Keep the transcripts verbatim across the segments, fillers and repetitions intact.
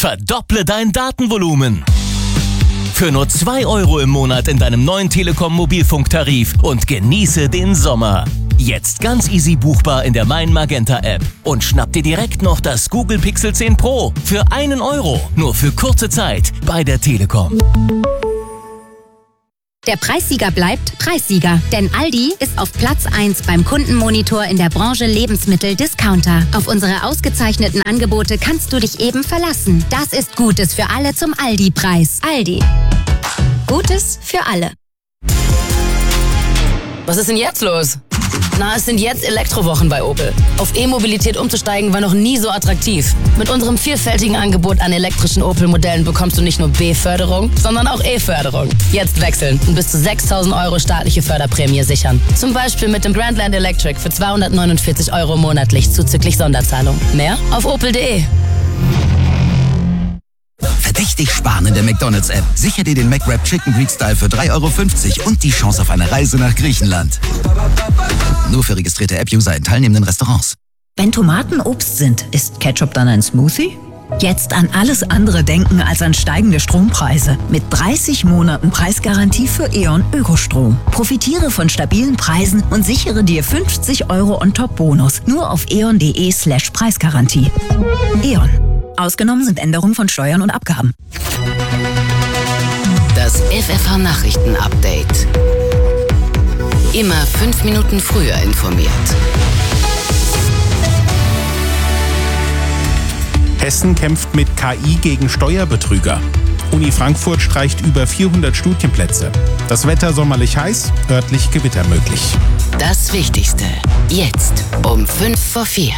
Verdopple dein Datenvolumen. Für nur zwei Euro im Monat in deinem neuen Telekom-Mobilfunktarif und genieße den Sommer. Jetzt ganz easy buchbar in der Mein Magenta App. Und schnapp dir direkt noch das Google Pixel zehn Pro für einen Euro. Nur für kurze Zeit bei der Telekom. Der Preissieger bleibt Preissieger, denn Aldi ist auf Platz eins beim Kundenmonitor in der Branche Lebensmittel-Discounter. Auf unsere ausgezeichneten Angebote kannst du dich eben verlassen. Das ist Gutes für alle zum Aldi-Preis. Aldi. Gutes für alle. Was ist denn jetzt los? Na, es sind jetzt Elektrowochen bei Opel. Auf E-Mobilität umzusteigen war noch nie so attraktiv. Mit unserem vielfältigen Angebot an elektrischen Opel-Modellen bekommst du nicht nur B-Förderung, sondern auch E-Förderung. Jetzt wechseln und bis zu sechstausend Euro staatliche Förderprämie sichern. Zum Beispiel mit dem Grandland Electric für zweihundertneunundvierzig Euro monatlich zuzüglich Sonderzahlung. Mehr auf opel punkt de. Verdächtig sparen in der McDonald's-App. Sicher dir den McWrap Chicken Greek Style für drei Euro fünfzig und die Chance auf eine Reise nach Griechenland. Nur für registrierte App-User in teilnehmenden Restaurants. Wenn Tomaten Obst sind, ist Ketchup dann ein Smoothie? Jetzt an alles andere denken als an steigende Strompreise. Mit dreißig Monaten Preisgarantie für E.ON Ökostrom. Profitiere von stabilen Preisen und sichere dir fünfzig Euro on top Bonus. Nur auf eon punkt de slash Preisgarantie. E.ON. Ausgenommen sind Änderungen von Steuern und Abgaben. Das F F H-Nachrichten-Update. Immer fünf Minuten früher informiert. Hessen kämpft mit K I gegen Steuerbetrüger. Uni Frankfurt streicht über vierhundert Studienplätze. Das Wetter sommerlich heiß, örtlich Gewitter möglich. Das Wichtigste. Jetzt um fünf vor vier.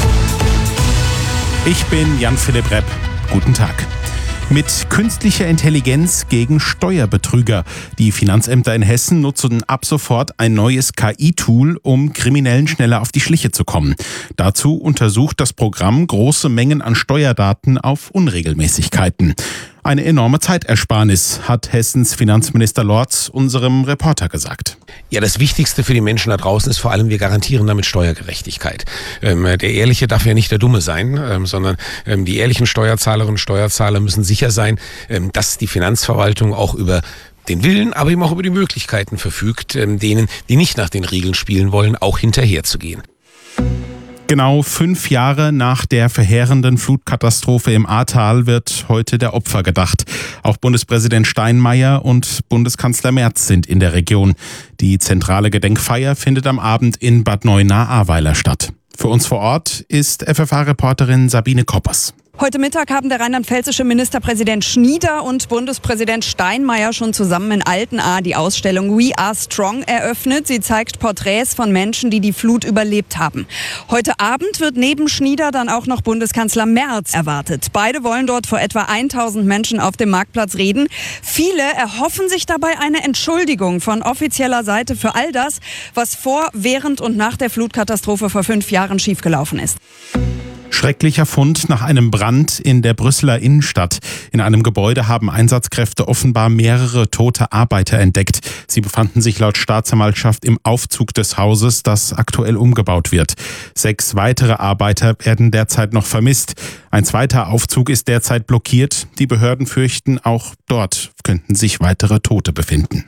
Ich bin Jan-Philipp Repp. Guten Tag. Mit künstlicher Intelligenz gegen Steuerbetrüger. Die Finanzämter in Hessen nutzen ab sofort ein neues K I-Tool, um Kriminellen schneller auf die Schliche zu kommen. Dazu untersucht das Programm große Mengen an Steuerdaten auf Unregelmäßigkeiten. Eine enorme Zeitersparnis, hat Hessens Finanzminister Lorz unserem Reporter gesagt. Ja, das Wichtigste für die Menschen da draußen ist vor allem, wir garantieren damit Steuergerechtigkeit. Ähm, der Ehrliche darf ja nicht der Dumme sein, ähm, sondern ähm, die ehrlichen Steuerzahlerinnen und Steuerzahler müssen sicher sein, ähm, dass die Finanzverwaltung auch über den Willen, aber eben auch über die Möglichkeiten verfügt, ähm, denen, die nicht nach den Regeln spielen wollen, auch hinterherzugehen. Genau fünf Jahre nach der verheerenden Flutkatastrophe im Ahrtal wird heute der Opfer gedacht. Auch Bundespräsident Steinmeier und Bundeskanzler Merz sind in der Region. Die zentrale Gedenkfeier findet am Abend in Bad Neuenahr-Ahrweiler statt. Für uns vor Ort ist F F H-Reporterin Sabine Koppers. Heute Mittag haben der rheinland-pfälzische Ministerpräsident Schnieder und Bundespräsident Steinmeier schon zusammen in Altenahr die Ausstellung We Are Strong eröffnet. Sie zeigt Porträts von Menschen, die die Flut überlebt haben. Heute Abend wird neben Schnieder dann auch noch Bundeskanzler Merz erwartet. Beide wollen dort vor etwa tausend Menschen auf dem Marktplatz reden. Viele erhoffen sich dabei eine Entschuldigung von offizieller Seite für all das, was vor, während und nach der Flutkatastrophe vor fünf Jahren schiefgelaufen ist. Schrecklicher Fund nach einem Brand in der Brüsseler Innenstadt. In einem Gebäude haben Einsatzkräfte offenbar mehrere tote Arbeiter entdeckt. Sie befanden sich laut Staatsanwaltschaft im Aufzug des Hauses, das aktuell umgebaut wird. Sechs weitere Arbeiter werden derzeit noch vermisst. Ein zweiter Aufzug ist derzeit blockiert. Die Behörden fürchten, auch dort könnten sich weitere Tote befinden.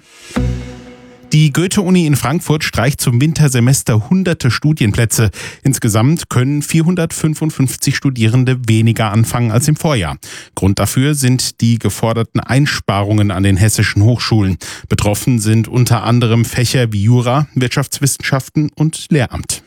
Die Goethe-Uni in Frankfurt streicht zum Wintersemester hunderte Studienplätze. Insgesamt können vierhundertfünfundfünfzig Studierende weniger anfangen als im Vorjahr. Grund dafür sind die geforderten Einsparungen an den hessischen Hochschulen. Betroffen sind unter anderem Fächer wie Jura, Wirtschaftswissenschaften und Lehramt.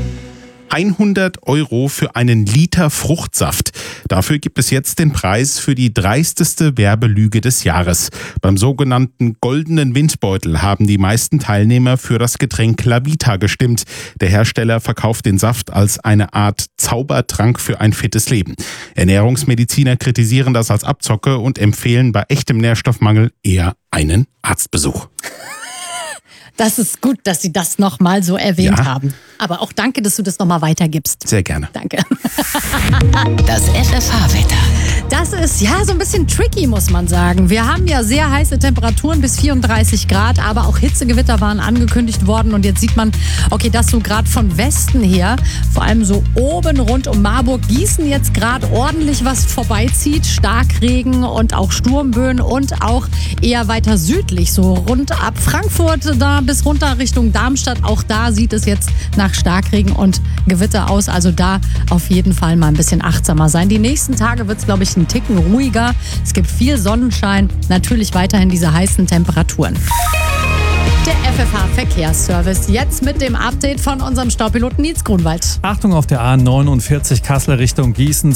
hundert Euro für einen Liter Fruchtsaft. Dafür gibt es jetzt den Preis für die dreisteste Werbelüge des Jahres. Beim sogenannten goldenen Windbeutel haben die meisten Teilnehmer für das Getränk Lavita gestimmt. Der Hersteller verkauft den Saft als eine Art Zaubertrank für ein fittes Leben. Ernährungsmediziner kritisieren das als Abzocke und empfehlen bei echtem Nährstoffmangel eher einen Arztbesuch. Das ist gut, dass Sie das nochmal so erwähnt ja. haben. Aber auch danke, dass du das nochmal weitergibst. Sehr gerne. Danke. Das F F H-Wetter. Das ist ja so ein bisschen tricky, muss man sagen. Wir haben ja sehr heiße Temperaturen bis vierunddreißig Grad, aber auch Hitzegewitter waren angekündigt worden. Und jetzt sieht man, okay, dass so gerade von Westen her, vor allem so oben rund um Marburg, Gießen jetzt gerade ordentlich was vorbeizieht. Starkregen und auch Sturmböen und auch eher weiter südlich, so rund ab Frankfurt da bis runter Richtung Darmstadt. Auch da sieht es jetzt nach Starkregen und Gewitter aus. Also da auf jeden Fall mal ein bisschen achtsamer sein. Die nächsten Tage wird es, glaube ich, ein Ticken ruhiger. Es gibt viel Sonnenschein, natürlich weiterhin diese heißen Temperaturen. Der F F H-Verkehrsservice jetzt mit dem Update von unserem Staupiloten Nils Grunwald. Achtung auf der A neunundvierzig Kassel Richtung Gießen.